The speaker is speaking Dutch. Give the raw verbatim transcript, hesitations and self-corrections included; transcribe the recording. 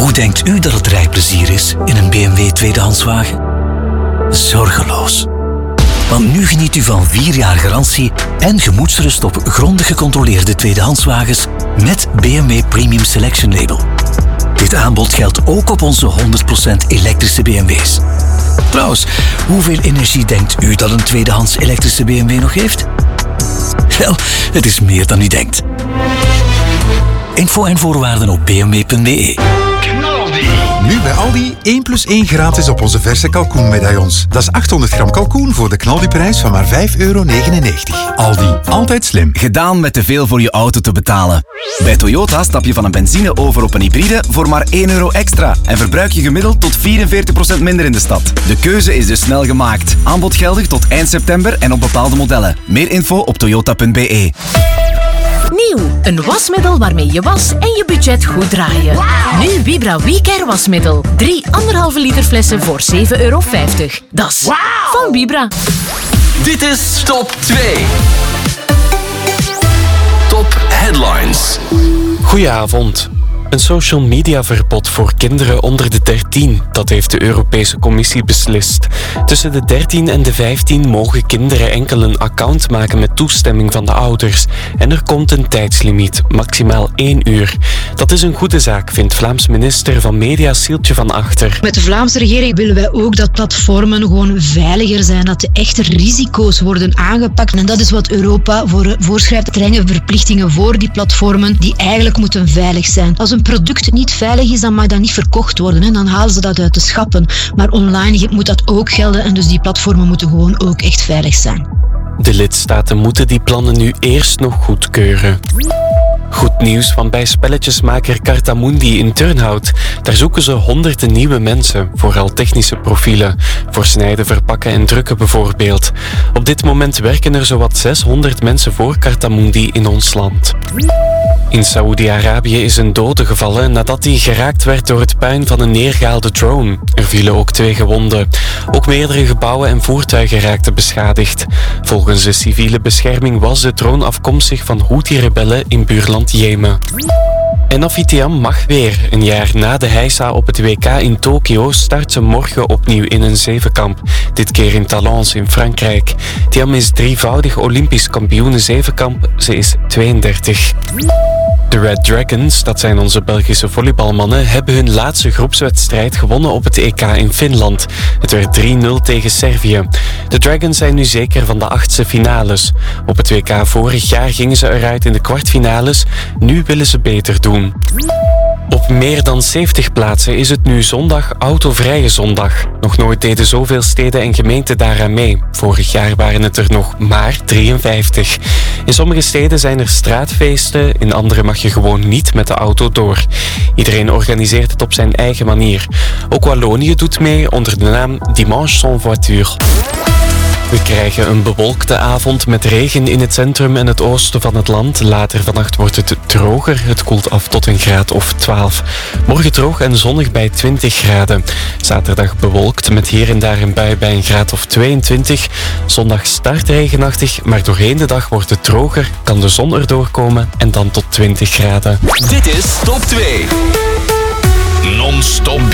Hoe denkt u dat het rijplezier is in een B M W tweedehandswagen? Zorgeloos. Want nu geniet u van vier jaar garantie en gemoedsrust op grondig gecontroleerde tweedehandswagens met B M W Premium Selection Label. Dit aanbod geldt ook op onze honderd procent elektrische B M W's. Trouwens, hoeveel energie denkt u dat een tweedehands elektrische B M W nog heeft? Wel, het is meer dan u denkt. Info en voorwaarden op b m w punt b e. Nu bij Aldi één plus één gratis op onze verse kalkoenmedaillons. Dat is achthonderd gram kalkoen voor de knaldiprijs van maar vijf euro negenennegentig. Aldi, altijd slim. Gedaan met te veel voor je auto te betalen. Bij Toyota stap je van een benzine over op een hybride voor maar één euro extra en verbruik je gemiddeld tot vierenveertig procent minder in de stad. De keuze is dus snel gemaakt. Aanbod geldig tot eind september en op bepaalde modellen. Meer info op toyota punt b e. Nieuw, een wasmiddel waarmee je was en je budget goed draaien. Wow. Nu Vibra WeCare wasmiddel. Drie anderhalve liter flessen voor zeven euro vijftig. Dat is wow. Van Vibra. Dit is Top twee. Top Headlines. Goedenavond. Een social media verbod voor kinderen onder de dertien. Dat heeft de Europese Commissie beslist. Tussen de dertien en de vijftien mogen kinderen enkel een account maken met toestemming van de ouders. En er komt een tijdslimiet, maximaal één uur. Dat is een goede zaak, vindt Vlaams minister van Media Sieltje van Achter. Met de Vlaamse regering willen wij ook dat platformen gewoon veiliger zijn, dat de echte risico's worden aangepakt. En dat is wat Europa voor, voorschrijft. Strenge verplichtingen voor die platformen die eigenlijk moeten veilig zijn. Als een product niet veilig is, dan mag dat niet verkocht worden. Hè. Dan halen ze dat uit de schappen. Maar online moet dat ook gelden en dus die platformen moeten gewoon ook echt veilig zijn. De lidstaten moeten die plannen nu eerst nog goedkeuren. Goed nieuws van bij spelletjesmaker Cartamundi in Turnhout. Daar zoeken ze honderden nieuwe mensen, vooral technische profielen. Voor snijden, verpakken en drukken bijvoorbeeld. Op dit moment werken er zowat zeshonderd mensen voor Cartamundi in ons land. In Saoedi-Arabië is een dode gevallen nadat hij geraakt werd door het puin van een neergehaalde drone. Er vielen ook twee gewonden. Ook meerdere gebouwen en voertuigen raakten beschadigd. Volgens de civiele bescherming was de drone afkomstig van Houthi-rebellen in buurland Jemen. En Afitiam mag weer. Een jaar na de heisa op het W K in Tokio start ze morgen opnieuw in een zevenkamp. Dit keer in Talence in Frankrijk. Tiam is drievoudig Olympisch kampioene zevenkamp. Ze is tweeëndertig. De Red Dragons, dat zijn onze Belgische volleybalmannen, hebben hun laatste groepswedstrijd gewonnen op het E K in Finland. Het werd drie nul tegen Servië. De Dragons zijn nu zeker van de achtste finales. Op het W K vorig jaar gingen ze eruit in de kwartfinales. Nu willen ze beter doen. Op meer dan zeventig plaatsen is het nu zondag autovrije zondag. Nog nooit deden zoveel steden en gemeenten daaraan mee. Vorig jaar waren het er nog maar drieënvijftig. In sommige steden zijn er straatfeesten, in andere mag je gewoon niet met de auto door. Iedereen organiseert het op zijn eigen manier. Ook Wallonië doet mee onder de naam Dimanche sans voiture. We krijgen een bewolkte avond met regen in het centrum en het oosten van het land. Later vannacht wordt het droger. Het koelt af tot een graad of twaalf. Morgen droog en zonnig bij twintig graden. Zaterdag bewolkt met hier en daar een bui bij een graad of tweeëntwintig. Zondag start regenachtig, maar doorheen de dag wordt het droger. Kan de zon erdoor komen en dan tot twintig graden. Dit is Top twee. Non-stop